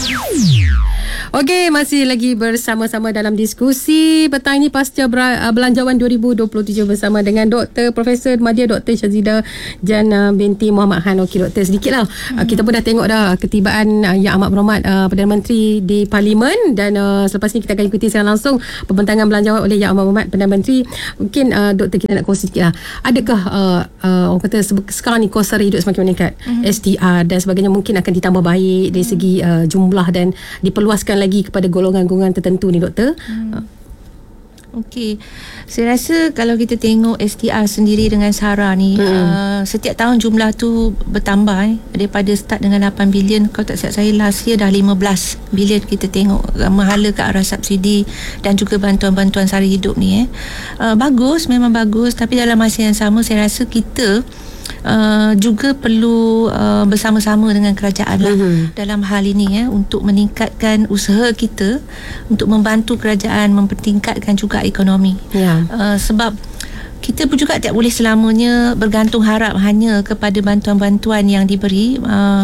Okey, masih lagi bersama-sama dalam diskusi petang ini pasca Belanjawan 2027 bersama dengan Dr. Profesor Madya Dr. Syazida Jana binti Muhammad Han. Okey Doktor, sedikitlah kita pun dah tengok dah ketibaan Yang Amat Berhormat Perdana Menteri di Parlimen, dan selepas ni kita akan ikuti secara langsung pembentangan belanjawan oleh Yang Amat Berhormat Perdana Menteri. Mungkin Doktor kita nak kongsi sikitlah, adakah orang kata sekarang ni kos sara hidup semakin meningkat, STR dan sebagainya mungkin akan ditambah baik dari segi jumlah dan diperluaskan lagi kepada golongan-golongan tertentu ni Doktor? Okey, saya rasa kalau kita tengok STR sendiri dengan SARA ni, setiap tahun jumlah tu bertambah. Daripada start dengan 8 bilion, kalau tak silap saya last year dah 15 bilion kita tengok mahala ke arah subsidi dan juga bantuan-bantuan sara hidup ni. Bagus, memang bagus, tapi dalam masa yang sama saya rasa kita juga perlu bersama-sama dengan kerajaan lah dalam hal ini untuk meningkatkan usaha kita untuk membantu kerajaan mempertingkatkan juga ekonomi. Sebab kita pun juga tak boleh selamanya bergantung harap hanya kepada bantuan-bantuan yang diberi.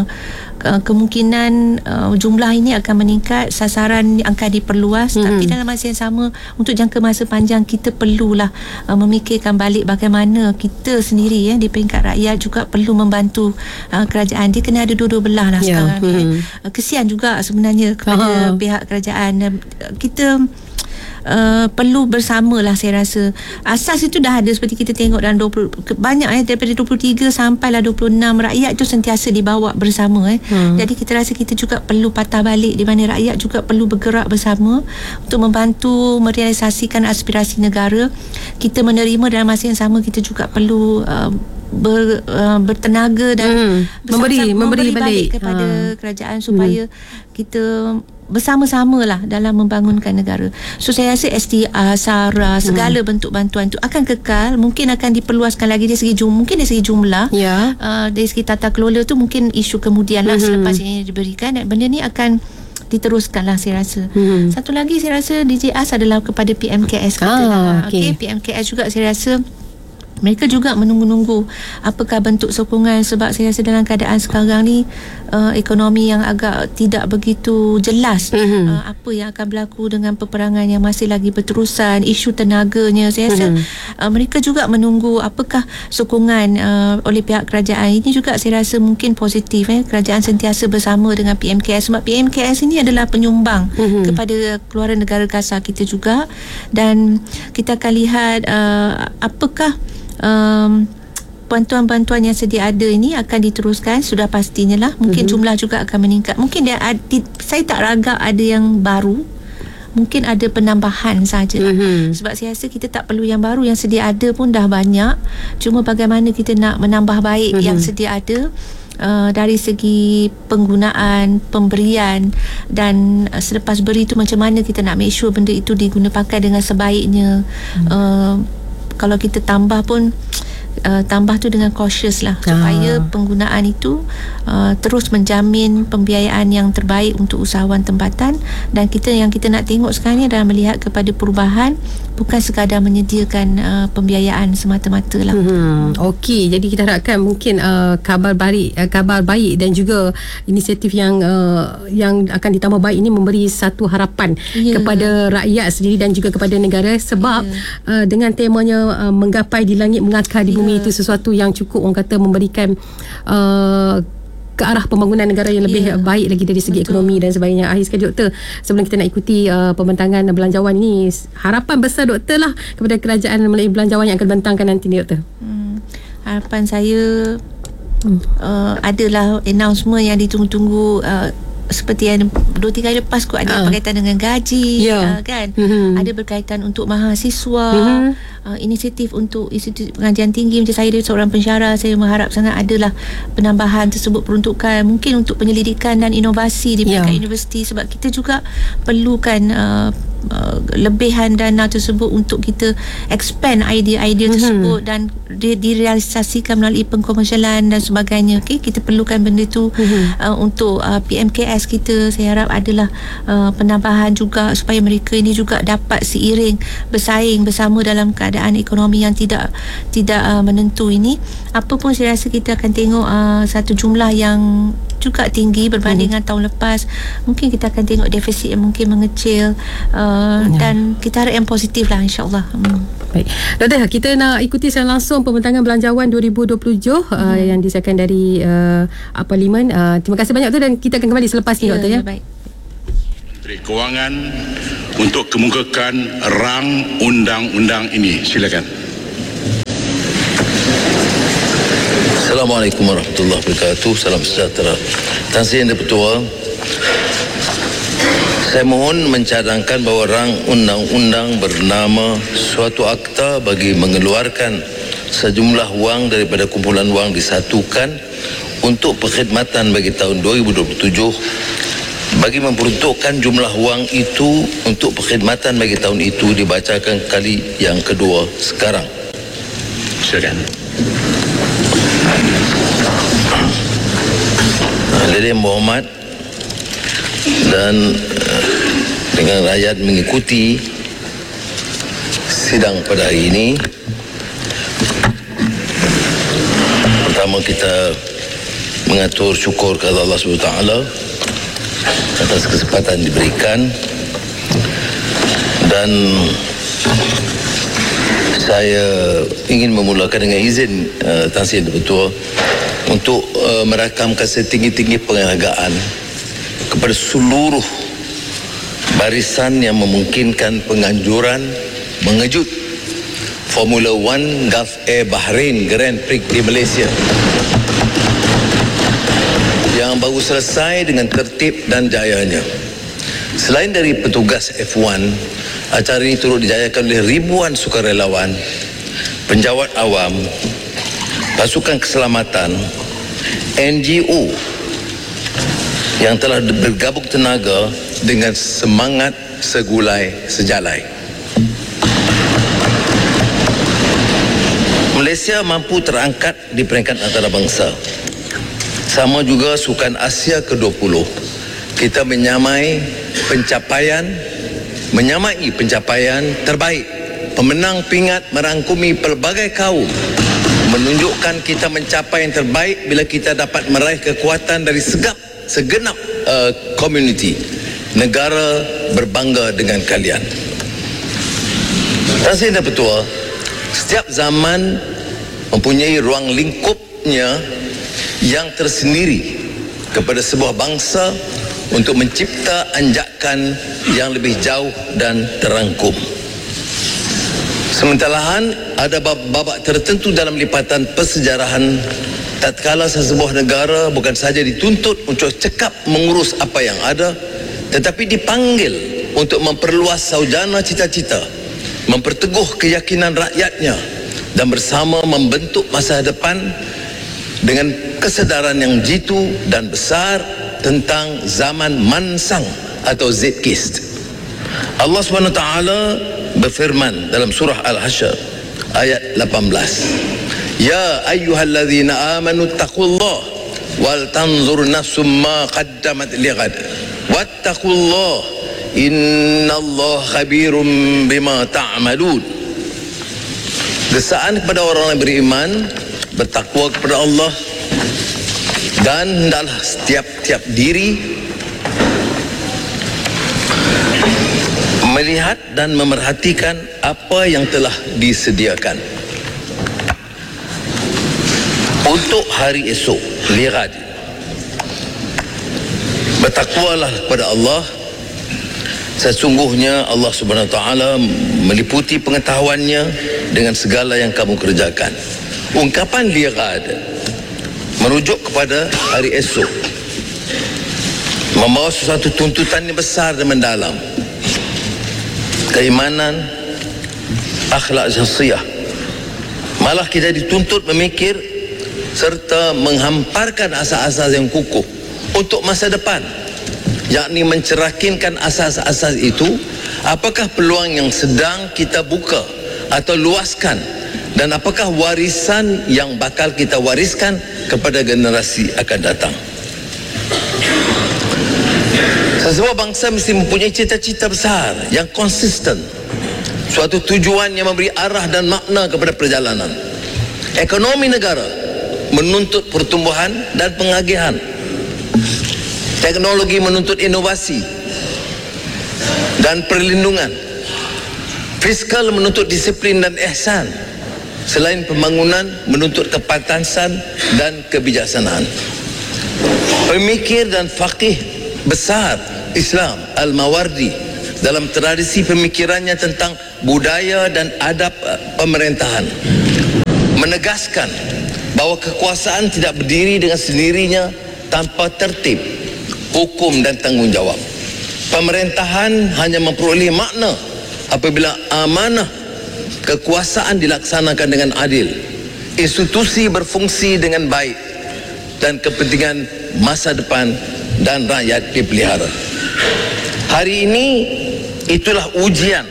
Kemungkinan jumlah ini akan meningkat, sasaran akan diperluas, tapi dalam masa yang sama untuk jangka masa panjang kita perlulah memikirkan balik bagaimana kita sendiri di peringkat rakyat juga perlu membantu kerajaan. Dia kena ada dua-dua belah lah sekarang ni. Kesian juga sebenarnya kepada pihak kerajaan. Kita perlu bersamalah, saya rasa. Asas itu dah ada seperti kita tengok dalam 20 banyak daripada 23 sampailah 26 rakyat itu sentiasa dibawa bersama. Jadi kita rasa kita juga perlu patah balik di mana rakyat juga perlu bergerak bersama untuk membantu merealisasikan aspirasi negara. Kita menerima dalam masa yang sama kita juga perlu bertenaga dan memberi balik kepada kerajaan supaya kita bersama-sama lah dalam membangunkan negara. So saya rasa STR, SARA, segala bentuk bantuan itu akan kekal, mungkin akan diperluaskan lagi dari segi mungkin dari segi jumlah, dari segi tata kelola tu mungkin isu kemudian lah selepas ini diberikan, dan benda ni akan diteruskan lah saya rasa. Satu lagi saya rasa DJAS adalah kepada PMKS kita. PMKS juga saya rasa mereka juga menunggu-nunggu apakah bentuk sokongan, sebab saya rasa dalam keadaan sekarang ni ekonomi yang agak tidak begitu jelas apa yang akan berlaku dengan peperangan yang masih lagi berterusan, isu tenaganya. Saya rasa mereka juga menunggu apakah sokongan oleh pihak kerajaan. Ini juga saya rasa mungkin positif. Kerajaan sentiasa bersama dengan PMKS, sebab PMKS ini adalah penyumbang kepada keluaran negara kasar kita juga, dan kita akan lihat apakah bantuan-bantuan yang sedia ada ini akan diteruskan. Sudah pastinya lah, mungkin jumlah juga akan meningkat. Mungkin saya tak ragak ada yang baru, mungkin ada penambahan saja. Sebab saya rasa kita tak perlu yang baru, yang sedia ada pun dah banyak. Cuma bagaimana kita nak menambah baik yang sedia ada, dari segi penggunaan, pemberian, dan selepas beri tu macam mana kita nak make sure benda itu digunakan dengan sebaiknya. Kalau kita tambah pun tambah tu dengan cautious lah, supaya penggunaan itu terus menjamin pembiayaan yang terbaik untuk usahawan tempatan. Dan yang kita nak tengok sekarang ni adalah melihat kepada perubahan, bukan sekadar menyediakan pembiayaan semata-mata lah. Okey, jadi kita harapkan mungkin kabar baik dan juga inisiatif yang akan ditambah baik ini memberi satu harapan kepada rakyat sendiri dan juga kepada negara, sebab dengan temanya menggapai di langit, mengakar di bumi, itu sesuatu yang cukup orang kata memberikan ke arah pembangunan negara yang lebih baik lagi dari segi ekonomi dan sebagainya. Akhir sekali Doktor, sebelum kita nak ikuti pembentangan belanjawan ini, harapan besar Doktor lah kepada kerajaan melalui belanjawan yang akan dibentangkan nanti ni Doktor. Harapan saya adalah announcement yang ditunggu-tunggu, seperti yang 2-3 kali lepas kot, ada berkaitan dengan gaji, kan, ada berkaitan untuk mahasiswa, inisiatif untuk institusi pengajian tinggi. Macam saya seorang pensyarah, saya mengharap sangat adalah penambahan tersebut peruntukan mungkin untuk penyelidikan dan inovasi di peringkat universiti, sebab kita juga perlukan lebihan dana tersebut untuk kita expand idea-idea tersebut dan direalisasikan melalui pengkomersialan dan sebagainya. Kita perlukan benda tu untuk PMKS kita. Saya harap adalah penambahan juga supaya mereka ini juga dapat seiring bersaing bersama dalam keadaan ekonomi yang tidak menentu ini. Apa pun saya rasa kita akan tengok satu jumlah yang juga tinggi berbanding dengan tahun lepas. Mungkin kita akan tengok defisit yang mungkin mengecil, dan kita harap yang positif lah, insyaAllah. Baik, Doktor, kita nak ikuti secara langsung pembentangan Belanjawan 2027 yang disahkan dari Parlimen. Terima kasih banyak tu, dan kita akan kembali selepas ni, Doktor. Baik. Menteri Kewangan untuk kemukakan rang undang-undang ini. Silakan. Assalamualaikum warahmatullahi wabarakatuh. Salam sejahtera. Tan Sri Yang Di-Pertua, saya mohon mencadangkan bahawa rang undang-undang bernama suatu akta bagi mengeluarkan sejumlah wang daripada kumpulan wang disatukan untuk perkhidmatan bagi tahun 2027, bagi memperuntukkan jumlah wang itu untuk perkhidmatan bagi tahun itu dibacakan kali yang kedua sekarang. Silakan. Hadirin berhormat, dan dengan rakyat mengikuti sidang pada hari ini, pertama kita mengatur syukur kepada Allah SWT atas kesempatan diberikan, dan saya ingin memulakan dengan izin Tan Sri Yang Di-Pertua untuk merakamkan setinggi-tinggi penghargaan kepada seluruh barisan yang memungkinkan penganjuran mengejut Formula 1 Gulf Air Bahrain Grand Prix di Malaysia yang baru selesai dengan tertib dan jayanya. Selain dari petugas F1, acara ini turut dijayakan oleh ribuan sukarelawan, penjawat awam, pasukan keselamatan, NGO yang telah bergabung tenaga dengan semangat segulai sejalai. Malaysia mampu terangkat di peringkat antarabangsa. Sama juga Sukan Asia ke-20. Kita menyamai pencapaian terbaik. Pemenang pingat merangkumi pelbagai kaum, menunjukkan kita mencapai yang terbaik bila kita dapat meraih kekuatan dari segenap community. Negara berbangga dengan kalian. Tan Sri Yang Di-Pertua, setiap zaman mempunyai ruang lingkupnya yang tersendiri kepada sebuah bangsa untuk mencipta anjakan yang lebih jauh dan terangkum. Sementara ada babak tertentu dalam lipatan persejarahan tatkala sesebuah negara bukan sahaja dituntut untuk cekap mengurus apa yang ada, tetapi dipanggil untuk memperluas saujana cita-cita, memperteguh keyakinan rakyatnya, dan bersama membentuk masa depan dengan kesedaran yang jitu dan besar tentang zaman mansang atau Zkist. Allah SWT berfirman dalam surah Al-Hasyr ayat 18, Ya ayyuhalladzina amanu taqullah wal tanzur nafsum ma qaddamat lighad wattaqullah innallaha khabirum bima ta'malun. Desaan kepada orang yang beriman, bertakwa kepada Allah, dan hendaklah setiap diri melihat dan memerhatikan apa yang telah disediakan untuk hari esok, lighad. Bertakwalah kepada Allah, sesungguhnya Allah Subhanahu Wa Taala meliputi pengetahuannya dengan segala yang kamu kerjakan. Ungkapan lighad merujuk kepada hari esok, membawa sesuatu tuntutan yang besar dan mendalam, keimanan, akhlak syakhsiyah. Malah kita dituntut memikir serta menghamparkan asas-asas yang kukuh untuk masa depan, yakni mencerahkinkan asas-asas itu. Apakah peluang yang sedang kita buka atau luaskan, dan apakah warisan yang bakal kita wariskan kepada generasi akan datang. Sesebuah bangsa mesti mempunyai cita-cita besar yang konsisten, suatu tujuan yang memberi arah dan makna kepada perjalanan. Ekonomi negara menuntut pertumbuhan dan pengagihan. Teknologi menuntut inovasi dan perlindungan. Fiskal menuntut disiplin dan ihsan. Selain pembangunan menuntut kepantasan dan kebijaksanaan. Pemikir dan faqih besar Islam Al-Mawardi dalam tradisi pemikirannya tentang budaya dan adab pemerintahan menegaskan bahawa kekuasaan tidak berdiri dengan sendirinya tanpa tertib, hukum dan tanggungjawab. Pemerintahan hanya memperoleh makna apabila amanah kekuasaan dilaksanakan dengan adil, institusi berfungsi dengan baik dan kepentingan masa depan dan rakyat dipelihara. Hari ini itulah ujian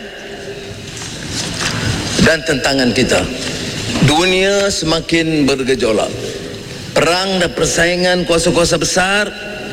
dan tantangan kita. Dunia semakin bergejolak. Perang dan persaingan kuasa-kuasa besar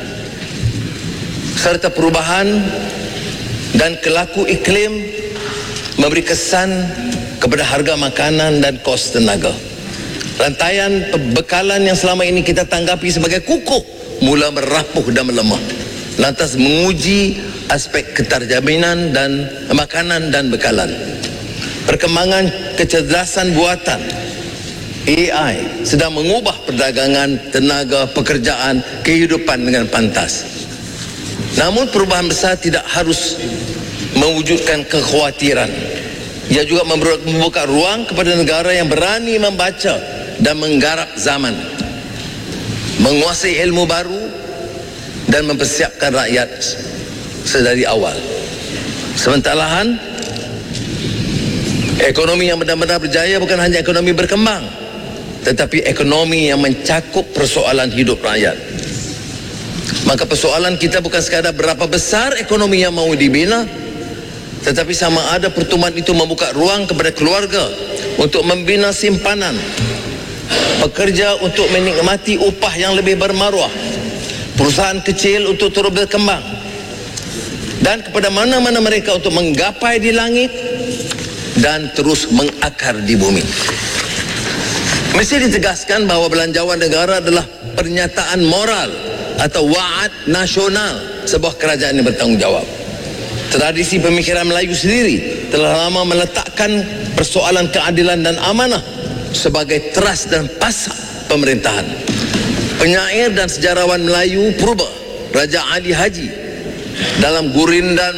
serta perubahan dan kelaku iklim memberi kesan kepada harga makanan dan kos tenaga. Rantaian pembekalan yang selama ini kita tanggapi sebagai kukuh mula merapuh dan melemah. Lantas menguji aspek keterjaminan dan makanan dan bekalan. Perkembangan kecerdasan buatan AI sedang mengubah perdagangan, tenaga, pekerjaan, kehidupan dengan pantas. Namun perubahan besar tidak harus mewujudkan kekhawatiran. Ia juga membuka ruang kepada negara yang berani membaca dan menggarap zaman, menguasai ilmu baru dan mempersiapkan rakyat sedari awal. Sementara ekonomi yang benar-benar berjaya bukan hanya ekonomi berkembang, tetapi ekonomi yang mencakup persoalan hidup rakyat. Maka persoalan kita bukan sekadar berapa besar ekonomi yang mahu dibina, tetapi sama ada pertumbuhan itu membuka ruang kepada keluarga untuk membina simpanan, pekerja untuk menikmati upah yang lebih bermaruah, perusahaan kecil untuk terus berkembang, dan kepada mana-mana mereka untuk menggapai di langit dan terus mengakar di bumi. Mesti ditegaskan bahawa belanjawan negara adalah pernyataan moral atau wa'ad nasional sebuah kerajaan yang bertanggungjawab. Tradisi pemikiran Melayu sendiri telah lama meletakkan persoalan keadilan dan amanah sebagai teras dan pasak pemerintahan. Penyair dan sejarawan Melayu purba Raja Ali Haji dalam Gurindan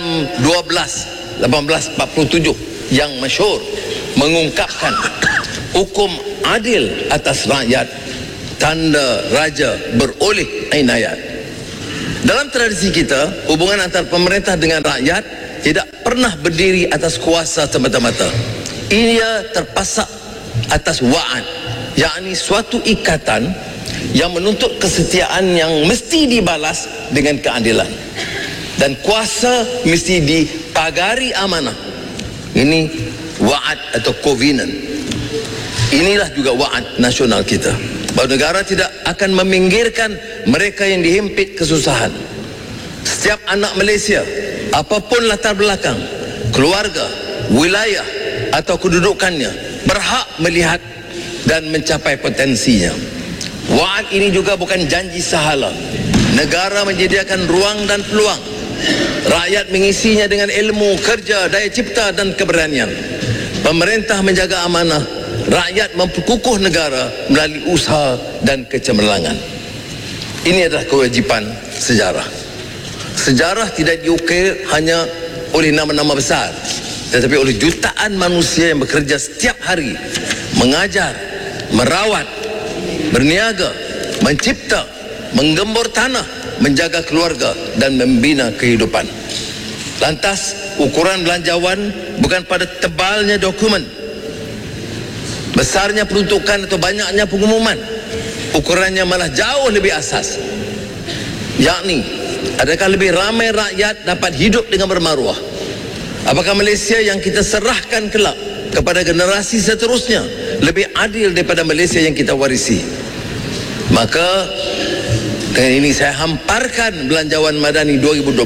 1847 yang masyhur mengungkapkan hukum adil atas rakyat, tanda raja beroleh inayat. Dalam tradisi kita, hubungan antara pemerintah dengan rakyat tidak pernah berdiri atas kuasa semata-mata. Ia terpasak atas wa'ad, yakni suatu ikatan yang menuntut kesetiaan yang mesti dibalas dengan keadilan. Dan kuasa mesti dipagari amanah. Ini wa'ad atau covenant. Inilah juga wa'ad nasional kita, bahawa negara tidak akan meminggirkan mereka yang dihimpit kesusahan. Setiap anak Malaysia, apapun latar belakang, keluarga, wilayah atau kedudukannya, berhak melihat dan mencapai potensinya. Wa'ad ini juga bukan janji sahala. Negara menyediakan ruang dan peluang. Rakyat mengisinya dengan ilmu, kerja, daya cipta dan keberanian. Pemerintah menjaga amanah, rakyat memperkukuh negara melalui usaha dan kecemerlangan. Ini adalah kewajipan sejarah. Sejarah tidak diukir hanya oleh nama-nama besar, tetapi oleh jutaan manusia yang bekerja setiap hari, mengajar, merawat, berniaga, mencipta, menggembur tanah, menjaga keluarga dan membina kehidupan. Lantas, ukuran belanjawan bukan pada tebalnya dokumen, besarnya peruntukan atau banyaknya pengumuman. Ukurannya malah jauh lebih asas, yakni adakah lebih ramai rakyat dapat hidup dengan bermaruah? Apakah Malaysia yang kita serahkan kelak kepada generasi seterusnya lebih adil daripada Malaysia yang kita warisi? Maka dengan ini saya hamparkan Belanjawan Madani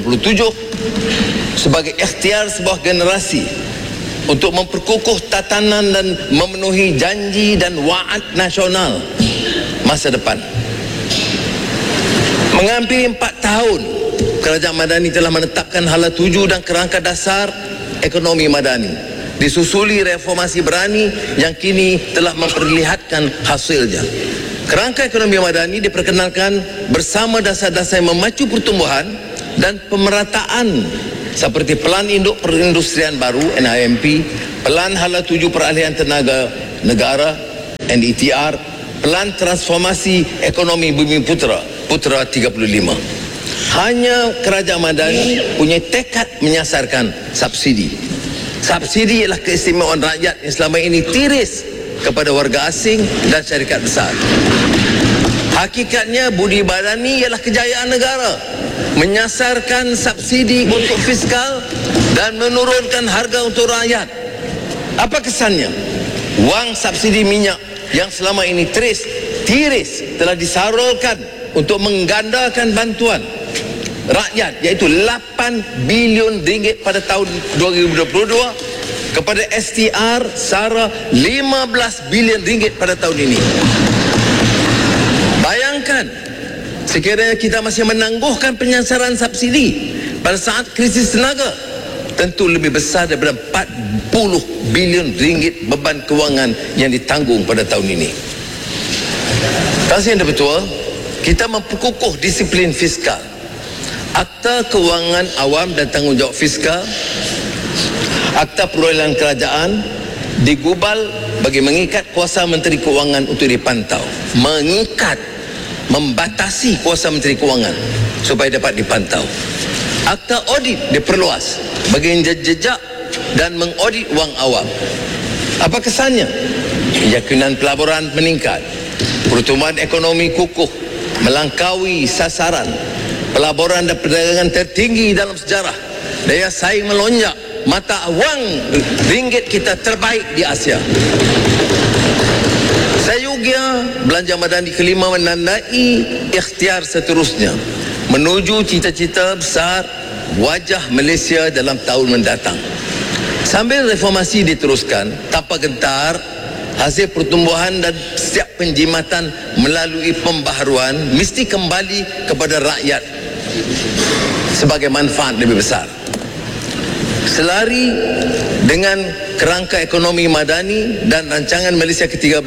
2027 sebagai ikhtiar sebuah generasi untuk memperkukuh tatanan dan memenuhi janji dan wa'ad nasional masa depan. Menghampiri 4 tahun Kerajaan Madani telah menetapkan hala tuju dan kerangka dasar ekonomi madani, disusuli reformasi berani yang kini telah memperlihatkan hasilnya. Kerangka ekonomi madani diperkenalkan bersama dasar-dasar yang memacu pertumbuhan dan pemerataan seperti Pelan Induk Perindustrian Baru NIMP, Pelan Hala Tuju Peralihan Tenaga Negara NETR, Pelan Transformasi Ekonomi Bumi Putra 35. Hanya Kerajaan Madani punya tekad menyasarkan subsidi. Subsidi ialah keistimewaan rakyat yang selama ini tiris kepada warga asing dan syarikat besar. Hakikatnya budi badani ialah kejayaan negara, menyasarkan subsidi untuk fiskal dan menurunkan harga untuk rakyat. Apa kesannya? Wang subsidi minyak yang selama ini tiris telah disalurkan untuk menggandakan bantuan rakyat, iaitu 8 bilion ringgit pada tahun 2022 kepada STR, SARA 15 bilion ringgit pada tahun ini. Bayangkan sekiranya kita masih menangguhkan penyasaran subsidi pada saat krisis tenaga, tentu lebih besar daripada 40 bilion ringgit beban kewangan yang ditanggung pada tahun ini. Tuan-tuan dan Ketua, kita memperkukuh disiplin fiskal. Akta Kewangan Awam dan Tanggungjawab Fiskal, Akta Perolehan Kerajaan digubal bagi mengikat kuasa Menteri Kewangan untuk dipantau. Membatasi kuasa Menteri Kewangan supaya dapat dipantau. Akta Audit diperluas bagi jejak dan mengaudit wang awam. Apa kesannya? Keyakinan pelaburan meningkat, pertumbuhan ekonomi kukuh, melangkaui sasaran, pelaburan dan perdagangan tertinggi dalam sejarah, daya saing melonjak, mata wang ringgit kita terbaik di Asia. Sayugia belanja madani kelima menandai ikhtiar seterusnya menuju cita-cita besar wajah Malaysia dalam tahun mendatang. Sambil reformasi diteruskan tanpa gentar, hasil pertumbuhan dan setiap penjimatan melalui pembaharuan mesti kembali kepada rakyat sebagai manfaat lebih besar. Selari dengan kerangka ekonomi madani dan rancangan Malaysia ke-13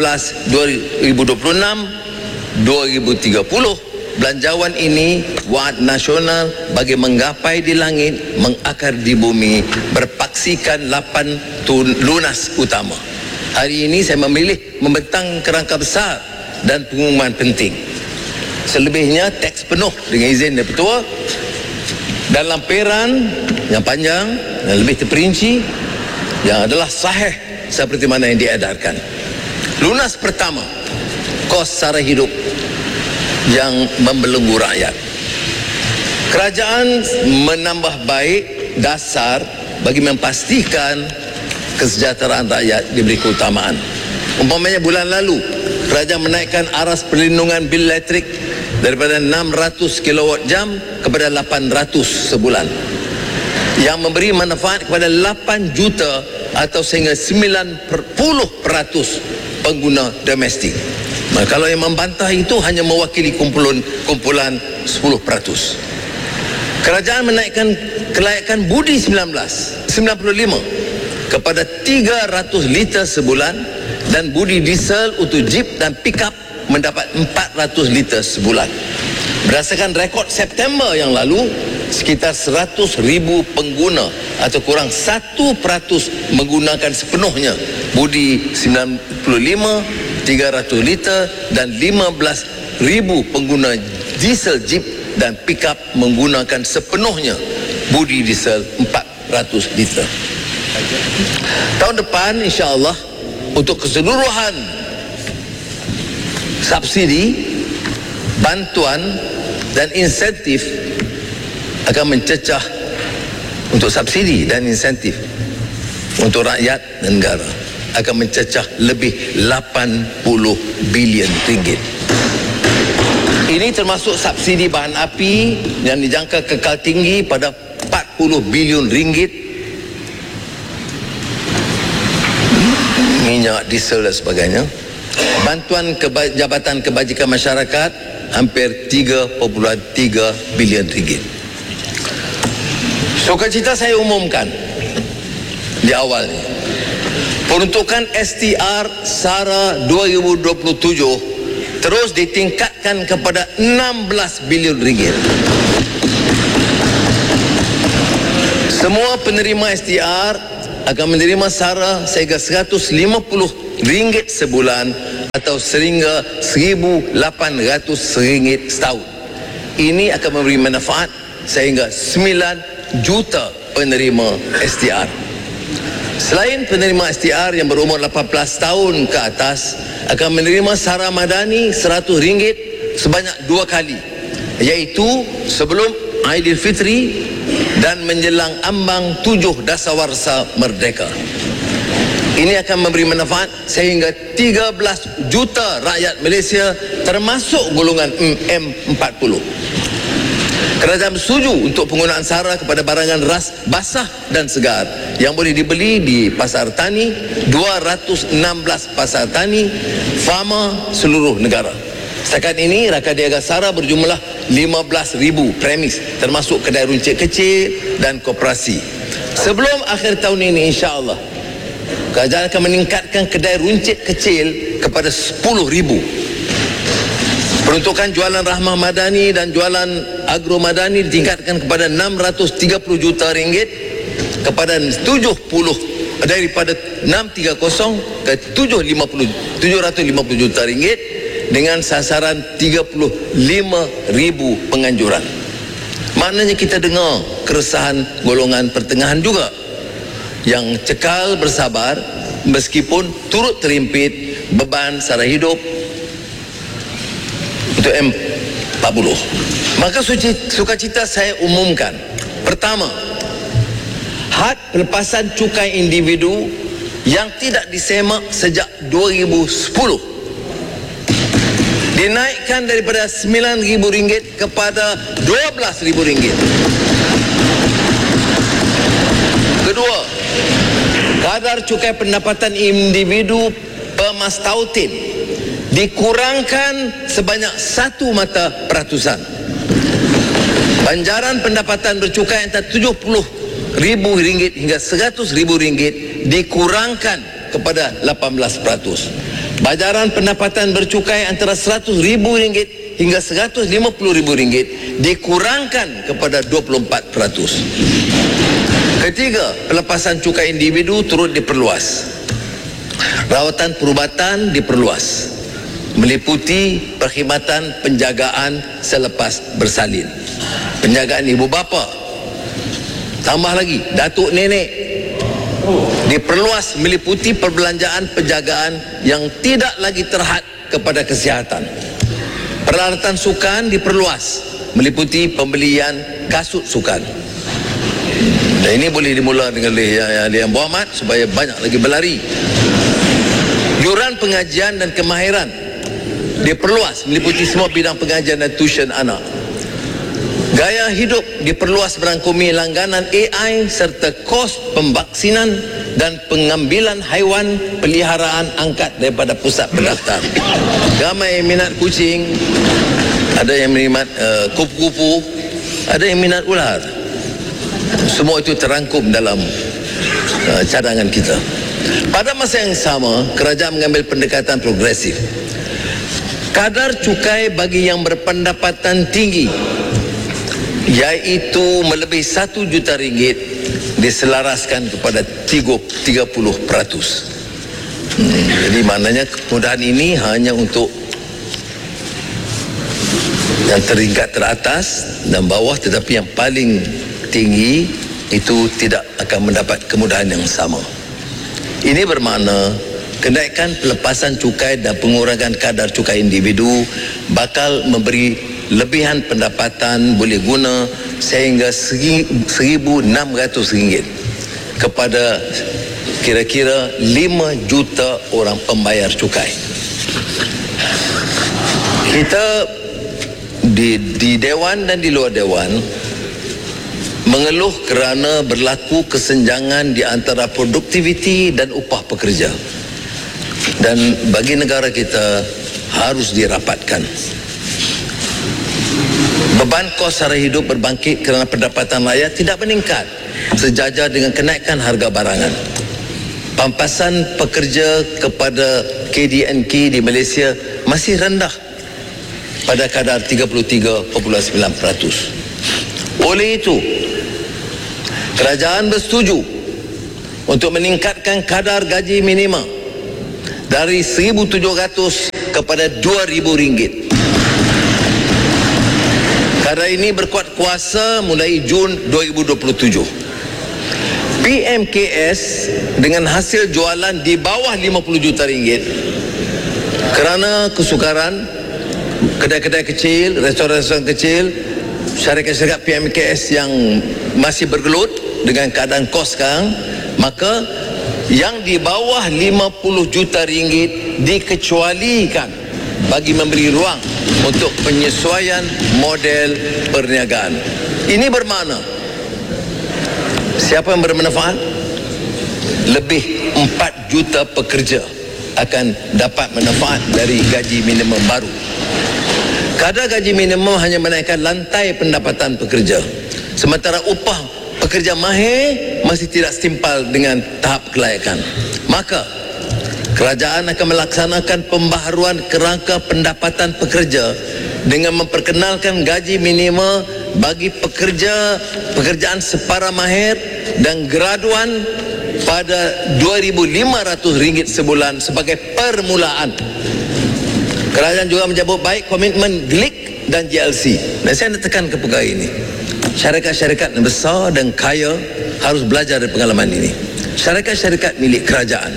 2026-2030, belanjawan ini waad nasional bagi menggapai di langit, mengakar di bumi, berpaksikan 8 lunas utama. Hari ini saya memilih membentang kerangka besar dan pengumuman penting. Selebihnya teks penuh dengan izin Yang Ketua dan lampiran yang panjang dan lebih terperinci yang adalah sahih seperti mana yang diedarkan. Lunas pertama, kos sara hidup yang membelenggu rakyat. Kerajaan menambah baik dasar bagi memastikan kesejahteraan rakyat diberi keutamaan. Umpamanya bulan lalu kerajaan menaikkan aras perlindungan bil elektrik daripada 600 kW jam kepada 800 sebulan, yang memberi manfaat kepada 8 juta atau sehingga 90% pengguna domestik. Kalau yang membantah itu hanya mewakili kumpulan 10%. Kerajaan menaikkan kelayakan budi 95 kepada 300 liter sebulan dan budi diesel untuk jeep dan pickup mendapat 400 liter sebulan. Berdasarkan rekod September yang lalu, sekitar 100,000 pengguna atau kurang 1% menggunakan sepenuhnya budi 95, 300 liter dan 15,000 pengguna diesel jeep dan pickup menggunakan sepenuhnya budi diesel 400 liter. Tahun depan insya-Allah untuk keseluruhan subsidi, bantuan dan insentif akan mencecah untuk subsidi dan insentif untuk rakyat dan negara akan mencecah lebih 80 bilion ringgit. Ini termasuk subsidi bahan api yang dijangka kekal tinggi pada 40 bilion ringgit, minyak, diesel dan sebagainya. Bantuan Jabatan Kebajikan Masyarakat hampir 3.3 bilion ringgit. Sukacita saya umumkan di awal ni, peruntukan STR SARA 2027 terus ditingkatkan kepada 16 bilion ringgit. Semua penerima STR akan menerima SARA sehingga RM150 sebulan atau sehingga RM1,800 setahun. Ini akan memberi manfaat sehingga 9 juta penerima STR. Selain penerima STR yang berumur 18 tahun ke atas akan menerima SARA Madani RM100 sebanyak 2 kali, iaitu sebelum Aidilfitri dan menjelang ambang 7 Dasawarsa Merdeka. Ini akan memberi manfaat sehingga 13 juta rakyat Malaysia termasuk golongan M40. Kerajaan bersetuju untuk penggunaan SARA kepada barangan ras basah dan segar yang boleh dibeli di pasar tani, 216 pasar tani, farma seluruh negara. Setakat ini, rakam niaga SARA berjumlah 15,000 premis, termasuk kedai runcit kecil dan koperasi. Sebelum akhir tahun ini, insya-Allah, kerajaan akan meningkatkan kedai runcit kecil kepada 10,000. Peruntukan jualan Rahmah Madani dan jualan Agro Madani ditingkatkan kepada 630 juta ringgit kepada 70 daripada 630 ke 750 juta ringgit dengan sasaran 35,000 penganjuran. Maknanya kita dengar keresahan golongan pertengahan juga yang cekal bersabar meskipun turut terimpit beban sara hidup untuk M40. Maka sukacita saya umumkan, pertama, had pelepasan cukai individu yang tidak disemak sejak 2010 dinaikkan daripada RM9,000 kepada RM12,000. Kedua, kadar cukai pendapatan individu per mastautin dikurangkan sebanyak 1 mata peratusan. Banjaran pendapatan bercukai antara RM70,000 hingga RM100,000 dikurangkan kepada 18%. Banjaran pendapatan bercukai antara RM100,000 hingga RM150,000 dikurangkan kepada 24%. Ketiga, pelepasan cukai individu turut diperluas. Rawatan perubatan diperluas, meliputi perkhidmatan penjagaan selepas bersalin, penjagaan ibu bapa, tambah lagi datuk nenek, diperluas meliputi perbelanjaan penjagaan yang tidak lagi terhad kepada kesihatan. Peralatan sukan diperluas, meliputi pembelian kasut sukan. Dan ini boleh dimula dengan Lian Muhammad supaya banyak lagi berlari. Yuran pengajian dan kemahiran diperluas, meliputi semua bidang pengajian dan tuition anak. Gaya hidup diperluas merangkumi langganan AI serta kos pemvaksinan dan pengambilan haiwan peliharaan angkat daripada pusat pendaftar. Ramai yang minat kucing, ada yang minat kupu-kupu, ada yang minat ular. Semua itu terangkum dalam cadangan kita. Pada masa yang sama, kerajaan mengambil pendekatan progresif. Kadar cukai bagi yang berpendapatan tinggi, iaitu melebihi RM1 juta diselaraskan kepada 30%. Jadi maknanya kemudahan ini hanya untuk yang tingkat teratas dan bawah, tetapi yang paling tinggi itu tidak akan mendapat kemudahan yang sama. Ini bermakna kenaikan pelepasan cukai dan pengurangan kadar cukai individu bakal memberi lebihan pendapatan boleh guna sehingga RM1,600 kepada kira-kira 5 juta orang pembayar cukai. Kita di Dewan dan di luar Dewan mengeluh kerana berlaku kesenjangan di antara produktiviti dan upah pekerja, dan bagi negara kita harus dirapatkan. Beban kos sara hidup berbangkit kerana pendapatan rakyat tidak meningkat sejajar dengan kenaikan harga barangan. Pampasan pekerja kepada KDNK di Malaysia masih rendah pada kadar 33.9%. Oleh itu, kerajaan bersetuju untuk meningkatkan kadar gaji minimum dari 1,700 kepada 2,000 ringgit. Kadar ini berkuat kuasa mulai Jun 2027. PMKS dengan hasil jualan di bawah 50 juta ringgit kerana kesukaran kedai-kedai kecil, restoran-restoran kecil, syarikat-syarikat PMKS yang masih bergelut dengan keadaan kos sekarang, maka yang di bawah 50 juta ringgit dikecualikan bagi memberi ruang untuk penyesuaian model perniagaan. Ini bermakna siapa yang bermanfaat? Lebih 4 juta pekerja akan dapat manfaat dari gaji minimum baru. Kadar gaji minimum hanya menaikkan lantai pendapatan pekerja, sementara upah pekerja mahir masih tidak setimpal dengan tahap kelayakan. Maka kerajaan akan melaksanakan pembaharuan kerangka pendapatan pekerja dengan memperkenalkan gaji minimum bagi pekerjaan separa mahir dan graduan pada RM2,500 sebulan sebagai permulaan. Kerajaan juga menyambut baik komitmen GLIC dan GLC. Dan saya nak tekan ke perkara ini. Syarikat-syarikat yang besar dan kaya harus belajar dari pengalaman ini. Syarikat-syarikat milik kerajaan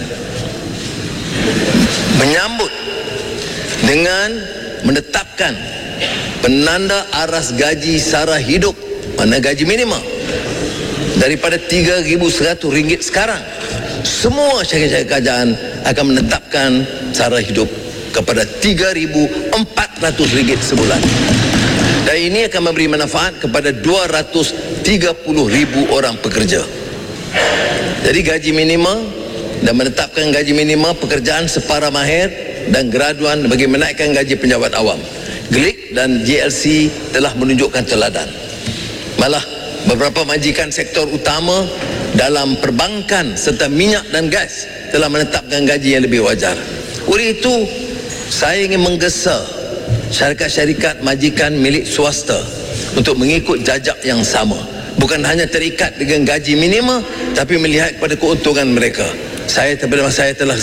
menyambut dengan menetapkan penanda aras gaji sara hidup, mana gaji minimum, daripada RM3,100 sekarang. Semua syarikat-syarikat kerajaan akan menetapkan sara hidup kepada RM3,400 sebulan. Dan ini akan memberi manfaat kepada 230,000 orang pekerja. Jadi gaji minimum dan menetapkan gaji minimum pekerjaan separa mahir dan graduan bagi menaikkan gaji penjawat awam. GLIC dan GLC telah menunjukkan teladan. Malah beberapa majikan sektor utama dalam perbankan serta minyak dan gas telah menetapkan gaji yang lebih wajar. Oleh itu, saya ingin menggesa syarikat-syarikat majikan milik swasta untuk mengikut jajak yang sama. Bukan hanya terikat dengan gaji minimum, tapi melihat kepada keuntungan mereka. Saya telah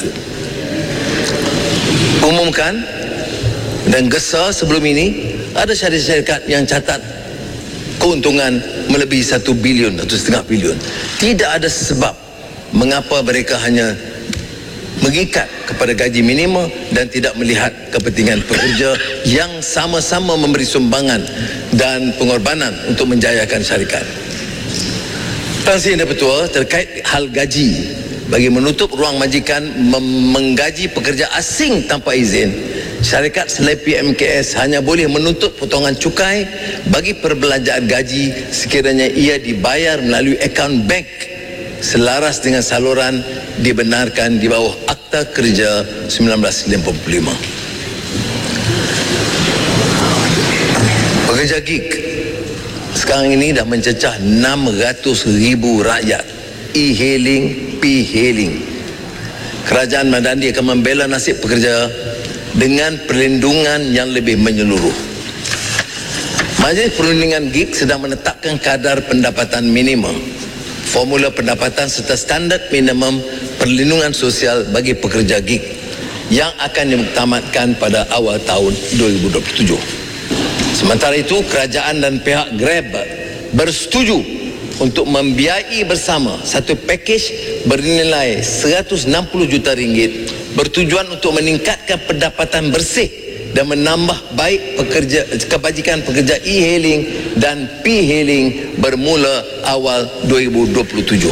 umumkan dan gesa sebelum ini, ada syarikat-syarikat yang catat keuntungan melebihi 1 bilion atau setengah bilion. Tidak ada sebab mengapa mereka hanya mengikat kepada gaji minimum dan tidak melihat kepentingan pekerja yang sama-sama memberi sumbangan dan pengorbanan untuk menjayakan syarikat. Tuan Sri dan Ketua, terkait hal gaji, bagi menutup ruang majikan menggaji pekerja asing tanpa izin, syarikat selain PMKS hanya boleh menuntut potongan cukai bagi perbelanjaan gaji sekiranya ia dibayar melalui akaun bank selaras dengan saluran dibenarkan di bawah Akta Kerja 1995. Pekerja gig sekarang ini dah mencecah 600,000 rakyat. E-hailing, P-hailing. Kerajaan Madani akan membela nasib pekerja dengan perlindungan yang lebih menyeluruh. Majlis Perundingan gig sedang menetapkan kadar pendapatan minimum, formula pendapatan serta standard minimum perlindungan sosial bagi pekerja gig yang akan dimuktamadkan pada awal tahun 2027. Sementara itu, kerajaan dan pihak Grab bersetuju untuk membiayai bersama satu pakej bernilai RM160 juta bertujuan untuk meningkatkan pendapatan bersih dan menambah baik kebajikan pekerja e-hailing dan P-hailing bermula awal 2027.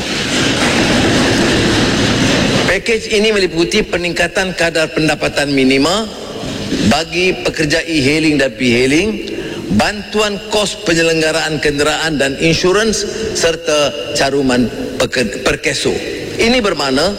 Pakej ini meliputi peningkatan kadar pendapatan minima bagi pekerja e-hailing dan P-hailing, bantuan kos penyelenggaraan kenderaan dan insurans serta caruman perkeso. Ini bermakna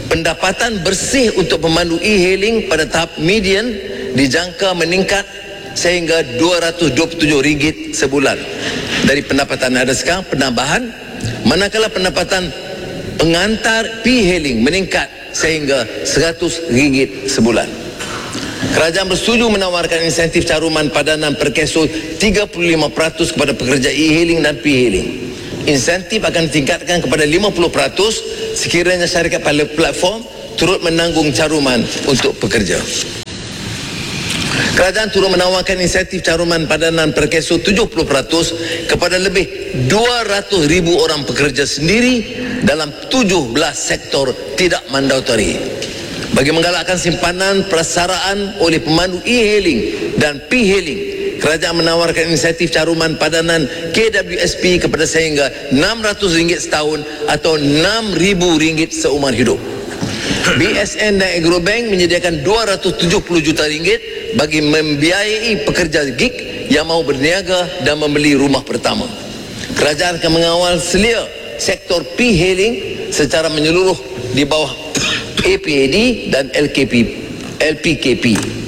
pendapatan bersih untuk pemandu e-hailing pada tahap median dijangka meningkat sehingga RM227 sebulan dari pendapatan yang ada sekarang, penambahan, manakala pendapatan pengantar e-hailing meningkat sehingga RM100 sebulan. Kerajaan bersetuju menawarkan insentif caruman padanan per keso 35% kepada pekerja e-hailing dan p-hailing. Insentif akan ditingkatkan kepada 50% sekiranya syarikat platform turut menanggung caruman untuk pekerja. Kerajaan turut menawarkan insentif caruman padanan per keso 70% kepada lebih 200,000 orang pekerja sendiri dalam 17 sektor tidak mandatori. Bagi menggalakkan simpanan prasaraan oleh pemandu e-hailing dan p-hailing, kerajaan menawarkan insentif caruman padanan KWSP kepada sehingga RM600 setahun atau RM6,000 seumur hidup. BSN dan Agrobank menyediakan RM270 juta bagi membiayai pekerja gig yang mahu berniaga dan membeli rumah pertama. Kerajaan akan mengawal selia sektor p-hailing secara menyeluruh di bawah APAD dan LPKP.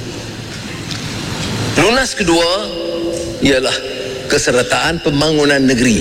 Lunas kedua ialah kesertaan pembangunan negeri.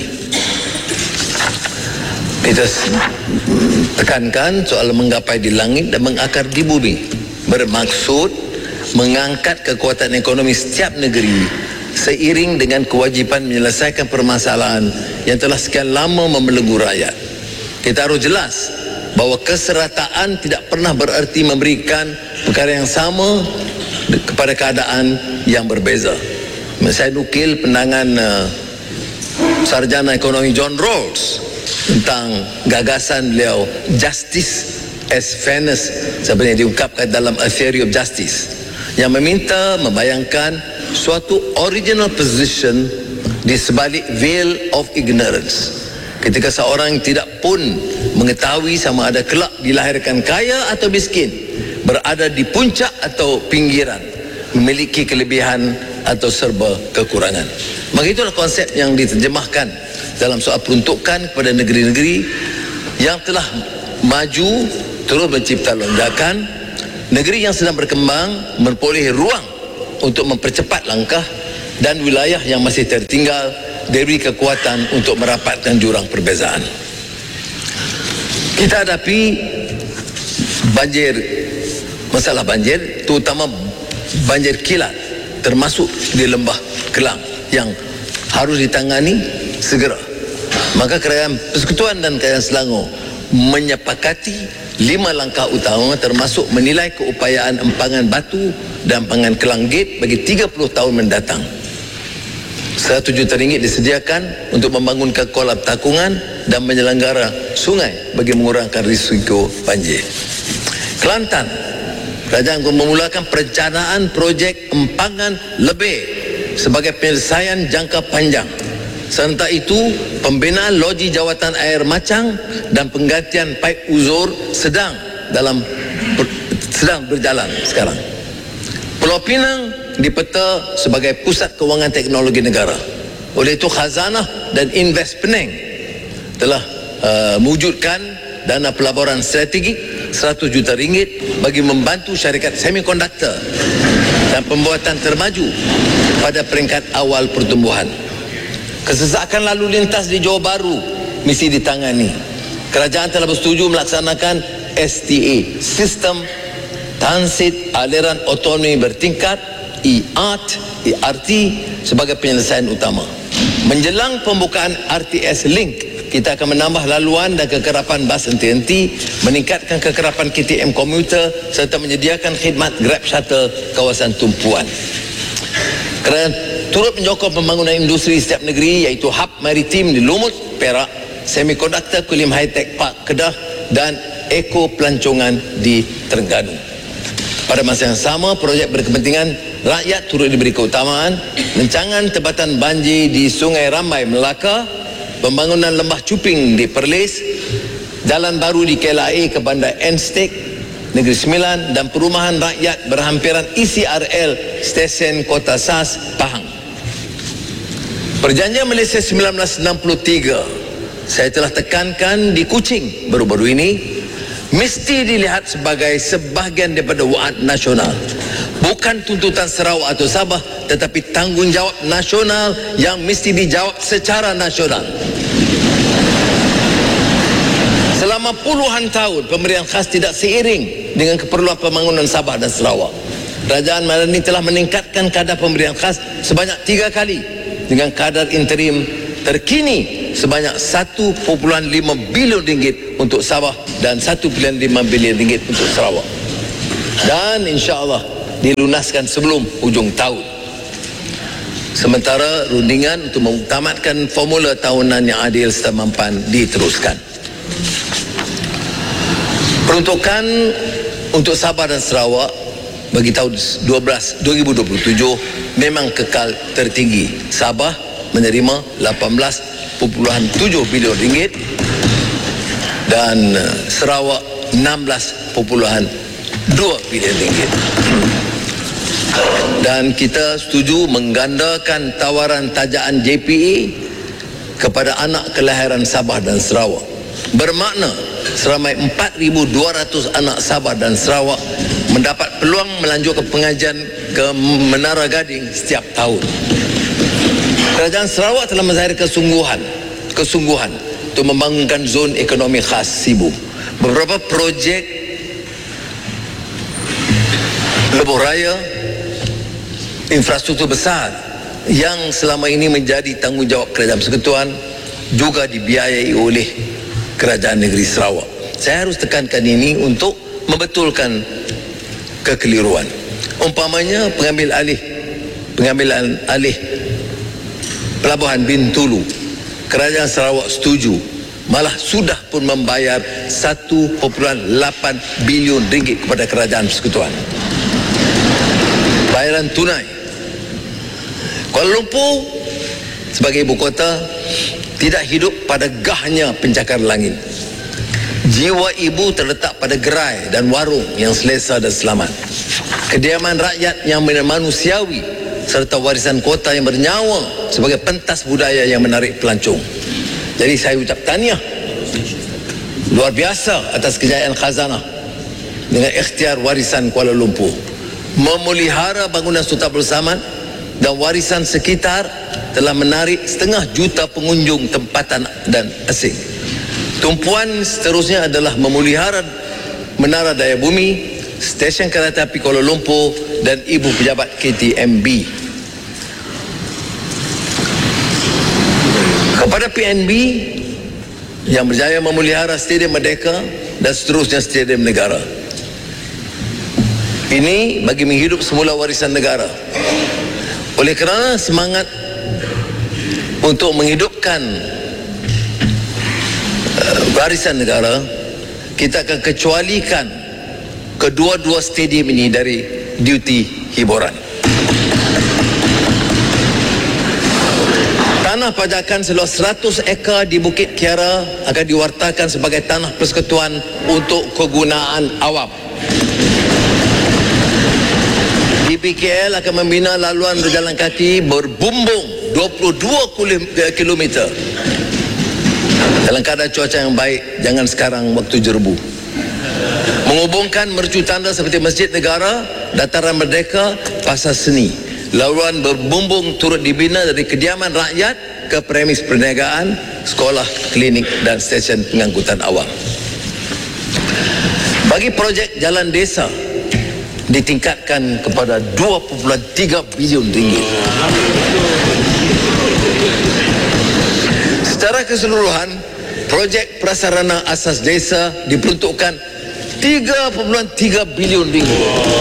Kita tekankan soal menggapai di langit dan mengakar di bumi, bermaksud mengangkat kekuatan ekonomi setiap negeri seiring dengan kewajipan menyelesaikan permasalahan yang telah sekian lama membelenggu rakyat. Kita harus jelas bahawa keserataan tidak pernah bererti memberikan perkara yang sama kepada keadaan yang berbeza. Saya nukil pandangan sarjana ekonomi John Rawls tentang gagasan beliau justice as fairness seperti yang diungkapkan dalam A Theory of Justice, yang meminta membayangkan suatu original position di sebalik veil of ignorance. Ketika seorang yang tidak pun mengetahui sama ada kelak dilahirkan kaya atau miskin, berada di puncak atau pinggiran, memiliki kelebihan atau serba kekurangan. Maka itulah konsep yang diterjemahkan dalam soal peruntukan kepada negeri-negeri yang telah maju terus mencipta lonjakan. Negeri yang sedang berkembang memperoleh ruang untuk mempercepat langkah, dan wilayah yang masih tertinggal diberi kekuatan untuk merapatkan jurang perbezaan. Kita hadapi banjir, masalah banjir, terutama banjir kilat, termasuk di Lembah Kelang, yang harus ditangani segera. Maka Kerajaan Persekutuan dan Kerajaan Selangor menyepakati 5 langkah utama, termasuk menilai keupayaan empangan batu dan empangan Kelang Gate bagi 30 tahun mendatang. RM100 juta disediakan untuk membangunkan kolam takungan dan menyelenggara sungai bagi mengurangkan risiko banjir. Kelantan, kerajaan akan memulakan perencanaan projek empangan lebih sebagai penyelesaian jangka panjang. Serta itu, pembinaan loji jawatan air Macang dan penggantian paip uzur sedang berjalan sekarang. Pulau Pinang dipeta sebagai pusat kewangan teknologi negara. Oleh itu, Khazanah dan Invest Penang telah mewujudkan dana pelaburan strategik RM100 juta bagi membantu syarikat semikonduktor dan pembuatan termaju pada peringkat awal pertumbuhan. Kesesakan lalu lintas di Johor Bahru mesti ditangani. Kerajaan telah bersetuju melaksanakan STA, Sistem Transit Aliran Otonomi Bertingkat, ERT, sebagai penyelesaian utama. Menjelang pembukaan RTS Link, kita akan menambah laluan dan kekerapan bas henti-henti, meningkatkan kekerapan KTM komuter serta menyediakan khidmat Grab Shuttle kawasan tumpuan. Kerana turut menyokong pembangunan industri setiap negeri, iaitu hub maritim di Lumut, Perak, semikonduktor Kulim High Tech Park Kedah dan Eko Pelancongan di Terengganu. Pada masa yang sama, projek berkepentingan rakyat turut diberi keutamaan. Rancangan tempatan banjir di Sungai Rambai, Melaka, pembangunan lembah Cuping di Perlis, jalan baru di KLIA ke Bandar Enstek Negeri Sembilan, dan perumahan rakyat berhampiran ECRL Stesen Kota Sas, Pahang. Perjanjian Malaysia 1963 saya telah tekankan di Kuching baru-baru ini mesti dilihat sebagai sebahagian daripada waad nasional. Bukan tuntutan Sarawak atau Sabah, tetapi tanggungjawab nasional yang mesti dijawab secara nasional. Selama puluhan tahun, pemberian khas tidak seiring dengan keperluan pembangunan Sabah dan Sarawak. Kerajaan Madani telah meningkatkan kadar pemberian khas sebanyak 3 kali dengan kadar interim terkini sebanyak 1.5 bilion ringgit untuk Sabah dan 1.5 bilion ringgit untuk Sarawak. Dan insya-Allah dilunaskan sebelum hujung tahun. Sementara rundingan untuk mengutamatkan formula tahunan yang adil serta mampan diteruskan. Peruntukan untuk Sabah dan Sarawak bagi tahun 2027 memang kekal tertinggi. Sabah menerima 18.7 bilion ringgit dan Sarawak 16.2 bilion ringgit. Dan kita setuju menggandakan tawaran tajaan JPE kepada anak kelahiran Sabah dan Sarawak. Bermakna seramai 4,200 anak Sabah dan Sarawak mendapat peluang melanjutkan pengajian ke Menara Gading setiap tahun. Kerajaan Sarawak telah menzahirkan kesungguhan untuk membangunkan zon ekonomi khas Sibu. Beberapa projek lebuh raya, infrastruktur besar yang selama ini menjadi tanggungjawab Kerajaan Persekutuan juga dibiayai oleh Kerajaan Negeri Sarawak. Saya harus tekankan ini untuk membetulkan kekeliruan. Umpamanya pengambilan alih Pelabuhan Bintulu, Kerajaan Sarawak setuju, malah sudah pun membayar 1.8 bilion ringgit kepada Kerajaan Persekutuan. Bayaran tunai. Kuala Lumpur sebagai ibu kota tidak hidup pada gahnya pencakar langit. Jiwa ibu terletak pada gerai dan warung yang selesa dan selamat. Kediaman rakyat yang manusiawi serta warisan kota yang bernyawa sebagai pentas budaya yang menarik pelancong. Jadi saya ucap tahniah luar biasa atas kejayaan khazanah dengan ikhtiar warisan Kuala Lumpur memelihara bangunan Sultan Abdul Samad dan warisan sekitar telah menarik 500,000 juta pengunjung tempatan dan asing. Tumpuan seterusnya adalah memelihara Menara Daya Bumi, Stesen Kereta Api Kuala Lumpur dan ibu pejabat KTMB. Kepada PNB yang berjaya memelihara Stadium Merdeka dan seterusnya Stadium Negara. Ini bagi menghidup semula warisan negara. Oleh kerana semangat untuk menghidupkan warisan negara, kita akan kecualikan kedua-dua stadium ini dari duty hiburan. Tanah pajakan seluas 100 ekar di Bukit Kiara akan diwartakan sebagai tanah persekutuan untuk kegunaan awam. DPKL akan membina laluan berjalan kaki berbumbung 22 km dalam keadaan cuaca yang baik, jangan sekarang waktu jerbu. Menghubungkan mercu tanda seperti Masjid Negara, Dataran Merdeka, Pasar Seni. Laluan berbumbung turut dibina dari kediaman rakyat ke premis perniagaan, sekolah, klinik dan stesen pengangkutan awam. Bagi projek jalan desa ditingkatkan kepada 2.3 bilion ringgit. Secara keseluruhan, projek prasarana asas desa diperuntukkan 3.3 bilion ringgit.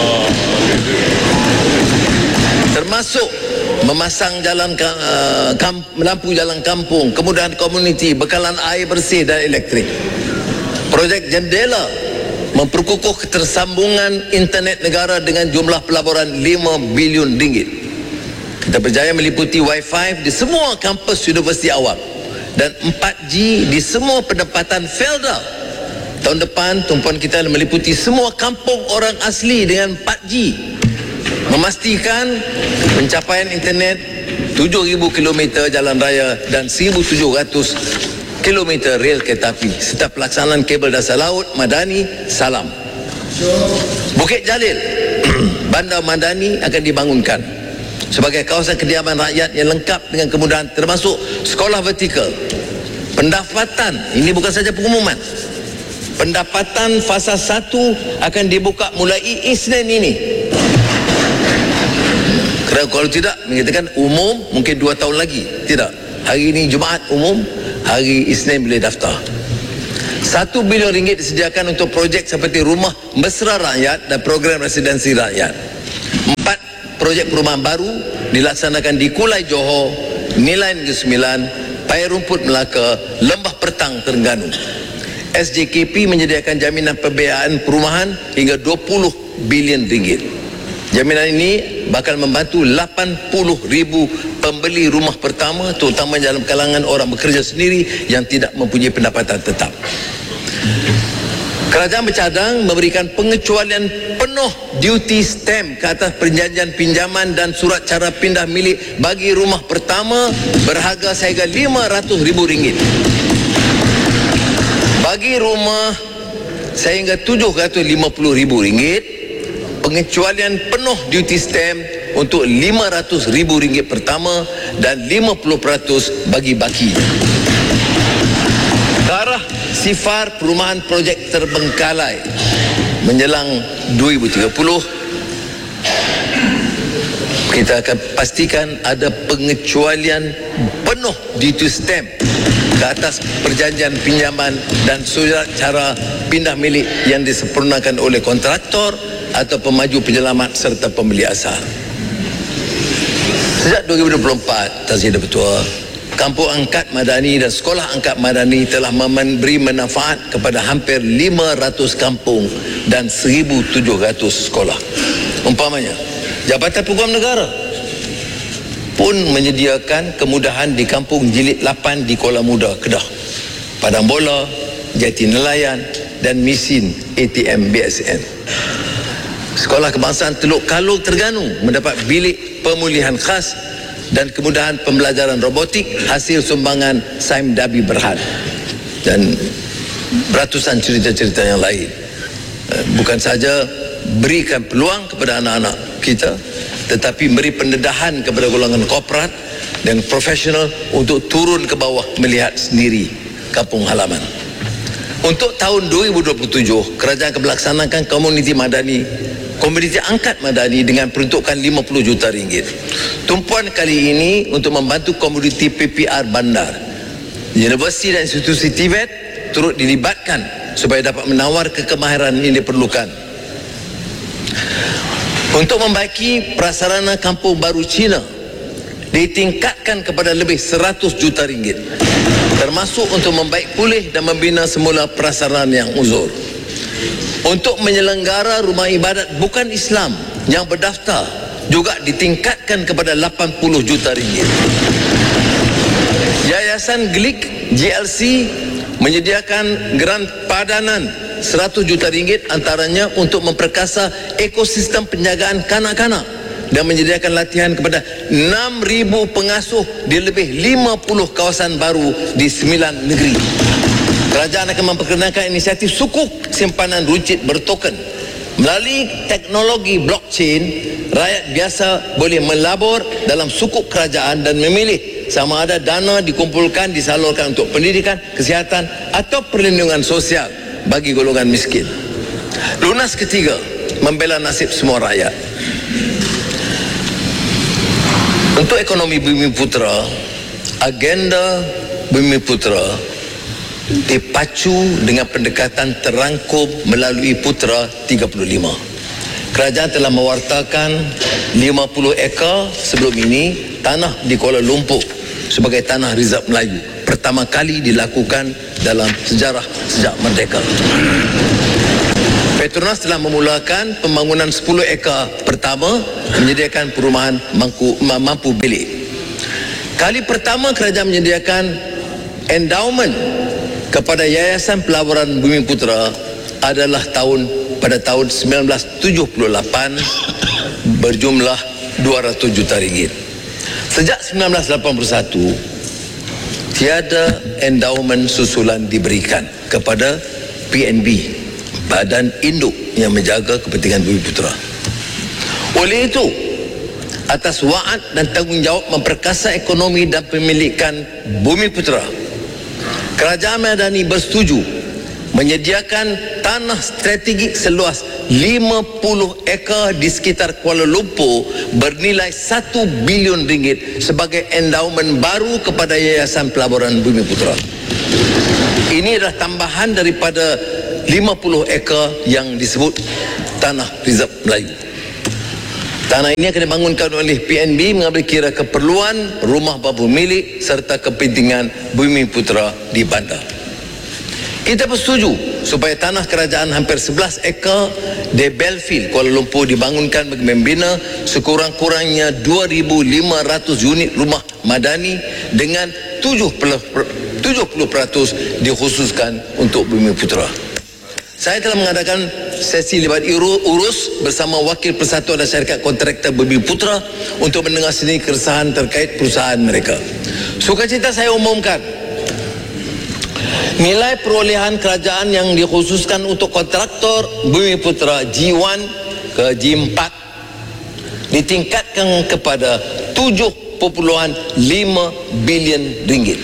Termasuk memasang lampu jalan kampung, kemudahan komuniti, bekalan air bersih dan elektrik. Projek jendela memperkukuh ketersambungan internet negara dengan jumlah pelaburan 5 bilion ringgit. Kita berjaya meliputi Wi-Fi di semua kampus universiti awam dan 4G di semua penempatan Felda. Tahun depan tumpuan kita meliputi semua kampung orang asli dengan 4G. Memastikan pencapaian internet 7,000 km jalan raya dan 1,700 kilometer rel kereta api serta pelaksanaan kabel dasar laut Madani Salam. Bukit Jalil Bandar Madani akan dibangunkan sebagai kawasan kediaman rakyat yang lengkap dengan kemudahan termasuk sekolah vertikal. Pendapatan, ini bukan saja pengumuman, pendapatan fasa 1 akan dibuka mulai Isnin ini. Kerana kalau tidak, mengatakan umum mungkin 2 tahun lagi. Tidak, hari ini Jumaat umum, hari Isnin boleh daftar. 1 bilion ringgit disediakan untuk projek seperti rumah mesra rakyat dan program residensi rakyat. 4 projek perumahan baru dilaksanakan di Kulai Johor, Nilai Negeri Sembilan, Paya Rumput Melaka, Lembah Pertang, Terengganu. SJKP menyediakan jaminan pembiayaan perumahan hingga 20 bilion ringgit. Jaminan ini bakal membantu 80,000 pembeli rumah pertama, terutama dalam kalangan orang bekerja sendiri yang tidak mempunyai pendapatan tetap. Kerajaan bercadang memberikan pengecualian penuh duty stamp ke atas perjanjian pinjaman dan surat cara pindah milik bagi rumah pertama berharga sehingga RM500,000. Bagi rumah sehingga RM750,000, pengecualian penuh duty stamp untuk RM500,000 pertama dan 50% bagi baki. Ke arah sifar perumahan projek terbengkalai menjelang 2030, kita akan pastikan ada pengecualian penuh duty stamp ke atas perjanjian pinjaman dan surat cara pindah milik yang disempurnakan oleh kontraktor atau pemaju penyelamat serta pembeli asal. Sejak 2024, Tazidah Bertuah, Kampung Angkat Madani dan Sekolah Angkat Madani telah memberi manfaat kepada hampir 500 kampung dan 1,700 sekolah. Umpamanya, Jabatan Peguam Negara pun menyediakan kemudahan di Kampung Jilid 8 di Kuala Muda, Kedah, Padang Bola, Jati Nelayan dan Misin ATM BSN. Sekolah Kebangsaan Teluk Kalung, Terengganu mendapat bilik pemulihan khas dan kemudahan pembelajaran robotik hasil sumbangan Saim Dabi Berhad dan ratusan cerita-cerita yang lain. Bukan saja berikan peluang kepada anak-anak kita, tetapi beri pendedahan kepada golongan korporat dan profesional untuk turun ke bawah melihat sendiri kampung halaman. Untuk tahun 2027, kerajaan akan melaksanakan komuniti angkat madani dengan peruntukan RM50 juta. Tumpuan kali ini untuk membantu komuniti PPR bandar. Universiti dan institusi TVET turut dilibatkan supaya dapat menawar kemahiran yang diperlukan. Untuk membaiki prasarana kampung baru Cina ditingkatkan kepada lebih RM100 juta, termasuk untuk membaik pulih dan membina semula prasarana yang uzur. Untuk menyelenggara rumah ibadat bukan Islam yang berdaftar juga ditingkatkan kepada RM80 juta. Yayasan Glik GLC menyediakan geran padanan RM100 juta antaranya untuk memperkasa ekosistem penjagaan kanak-kanak dan menyediakan latihan kepada 6,000 pengasuh di lebih 50 kawasan baru di 9 negeri. Kerajaan akan memperkenalkan inisiatif sukuk simpanan runcit bertoken. Melalui teknologi blockchain, rakyat biasa boleh melabur dalam sukuk kerajaan dan memilih sama ada dana dikumpulkan disalurkan untuk pendidikan, kesihatan atau perlindungan sosial bagi golongan miskin. Lunas ketiga, membela nasib semua rakyat. Untuk ekonomi Bumiputera, agenda Bumiputera dipacu dengan pendekatan terangkum melalui Putera 35. Kerajaan telah mewartakan 50 ekar sebelum ini tanah di Kuala Lumpur sebagai tanah rizab Melayu. Pertama kali dilakukan dalam sejarah sejak merdeka. Petronas telah memulakan pembangunan 10 ekar pertama menyediakan perumahan mampu bilik. Kali pertama kerajaan menyediakan endowment kepada Yayasan Pelaburan Bumiputera adalah pada tahun 1978 berjumlah RM200 juta. Sejak 1981, tiada endowment susulan diberikan kepada PNB, badan induk yang menjaga kepentingan Bumi Putera. Oleh itu, atas waad dan tanggungjawab memperkasa ekonomi dan pemilikan Bumi Putera, Kerajaan Madani bersetuju menyediakan tanah strategik seluas 50 ekar di sekitar Kuala Lumpur bernilai 1 bilion ringgit sebagai endowment baru kepada Yayasan Pelaburan Bumi Putera. Ini adalah tambahan daripada 50 ekar yang disebut tanah reserve Melayu. Tanah ini akan dibangunkan oleh PNB mengambil kira keperluan rumah batu milik serta kepentingan Bumi Putera di bandar. Kita bersetuju supaya tanah kerajaan hampir 11 ekar di Belfield, Kuala Lumpur dibangunkan bagi membina sekurang-kurangnya 2,500 unit rumah madani dengan 70% dikhususkan untuk Bumi Putera. Saya telah mengadakan sesi libat urus bersama Wakil Persatuan dan Syarikat Kontraktor Bumi Putera untuk mendengar sendiri keresahan terkait perusahaan mereka. Sukacita saya umumkan, nilai perolehan kerajaan yang dikhususkan untuk kontraktor Bumi Putera G1 ke G4 ditingkatkan kepada 7.5 bilion ringgit.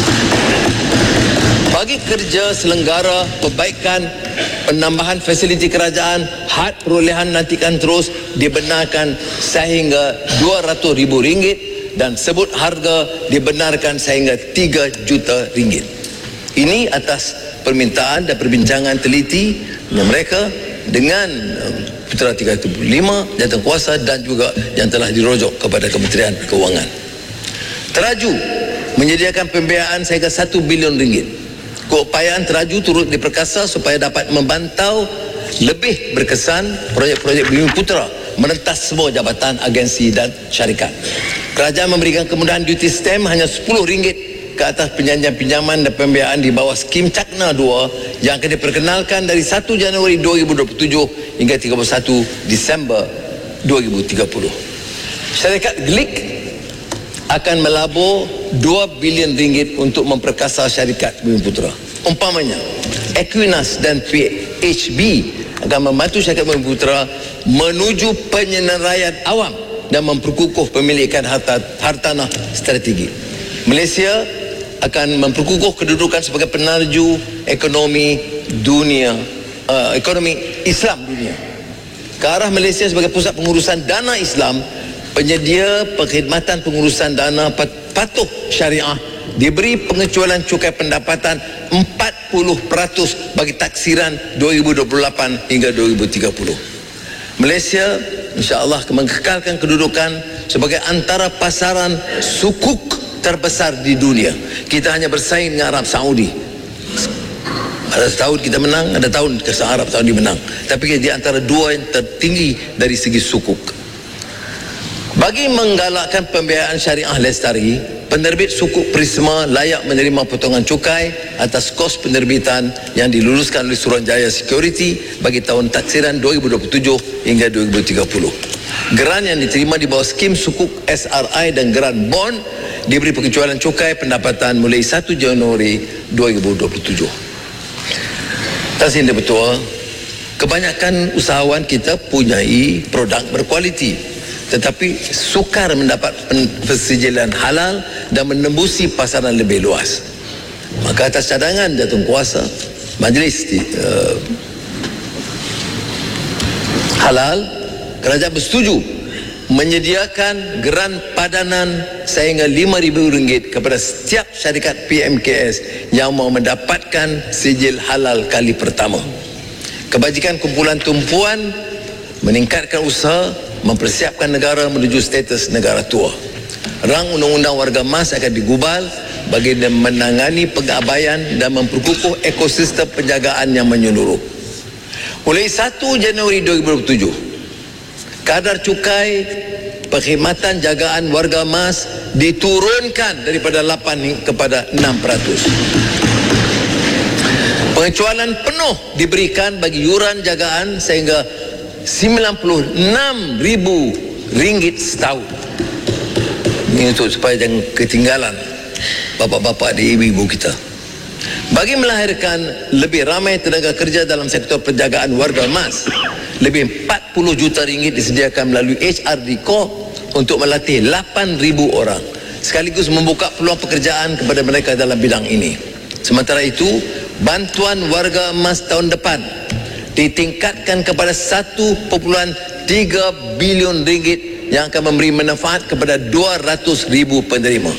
Bagi kerja selenggara perbaikan penambahan fasiliti kerajaan, had perolehan nantikan terus dibenarkan sehingga RM200,000 dan sebut harga dibenarkan sehingga RM3 juta. Ini atas permintaan dan perbincangan teliti mereka dengan Putera 375, Jawatankuasa dan juga yang telah dirujuk kepada Kementerian Keuangan. Teraju menyediakan pembiayaan sehingga RM1 bilion. Keupayaan teraju turut diperkasa supaya dapat membantau lebih berkesan projek-projek Bumi Putera merentas semua jabatan, agensi dan syarikat. Kerajaan memberikan kemudahan duty stamp hanya RM10 ke atas penjanjian pinjaman dan pembiayaan di bawah skim Cakna 2 yang akan diperkenalkan dari 1 Januari 2027 hingga 31 Disember 2030. Syarikat GLIC akan melabur RM2 bilion untuk memperkasa syarikat Bumi Putera. Umpamanya, Equinas dan PHB akan membantu syarikat Bumi Putera menuju penyenaraian awam dan memperkukuh pemilikan hartanah strategi. Malaysia akan memperkukuh kedudukan sebagai penarju ekonomi dunia, ekonomi Islam dunia. Ke arah Malaysia sebagai pusat pengurusan dana Islam, penyedia perkhidmatan pengurusan dana patuh syariah diberi pengecualian cukai pendapatan 40% bagi taksiran 2028 hingga 2030. Malaysia insya-Allah akan mengekalkan kedudukan sebagai antara pasaran sukuk terbesar di dunia. Kita hanya bersaing dengan Arab Saudi. Ada tahun kita menang, ada tahun Arab Saudi menang. Tapi di antara dua yang tertinggi dari segi sukuk. Bagi menggalakkan pembiayaan syariah lestari, penerbit sukuk Prisma layak menerima potongan cukai atas kos penerbitan yang diluluskan oleh Suruhanjaya Security bagi tahun taksiran 2027 hingga 2030. Geran yang diterima di bawah skim sukuk SRI dan geran bond diberi pengecualian cukai pendapatan mulai 1 Januari 2027. Tuan Sri Ketua, kebanyakan usahawan kita punyai produk berkualiti tetapi sukar mendapat persetujuan halal dan menembusi pasaran lebih luas. Maka atas cadangan Jawatankuasa, Majlis Halal, kerajaan bersetuju menyediakan geran padanan sehingga RM5,000 kepada setiap syarikat PMKS yang mau mendapatkan sijil halal kali pertama. Kebajikan kumpulan tumpuan meningkatkan usaha mempersiapkan negara menuju status negara tua. Rang Undang-Undang Warga Emas akan digubal bagi menangani pengabaian dan memperkukuh ekosistem penjagaan yang menyeluruh. Mulai 1 Januari 2027, kadar cukai perkhidmatan jagaan warga emas diturunkan daripada 8 kepada 6%. Pengecualian penuh diberikan bagi yuran jagaan sehingga RM96,000 setahun. Ini untuk supaya jangan ketinggalan. bapa-bapa dan ibu-ibu kita. Bagi melahirkan lebih ramai tenaga kerja dalam sektor penjagaan warga emas, lebih 40 juta ringgit disediakan melalui HRD Corp untuk melatih 8,000 orang, sekaligus membuka peluang pekerjaan kepada mereka dalam bidang ini. Sementara itu, bantuan warga emas tahun depan ditingkatkan kepada 1.3 bilion ringgit yang akan memberi manfaat kepada 200,000 penerima.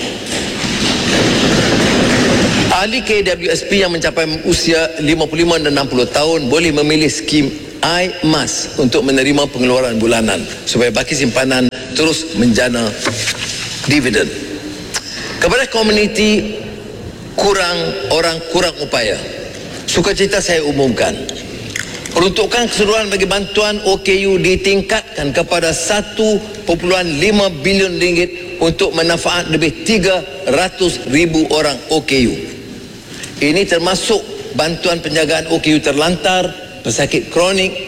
Ahli KWSP yang mencapai usia 55 dan 60 tahun boleh memilih skim iMAS untuk menerima pengeluaran bulanan supaya baki simpanan terus menjana dividen. Kepada komuniti orang kurang upaya, sukacita saya umumkan, peruntukan keseluruhan bagi bantuan OKU ditingkatkan kepada 1.5 bilion ringgit untuk manfaat lebih 300,000 orang OKU. Ini termasuk bantuan penjagaan OKU terlantar, pesakit kronik,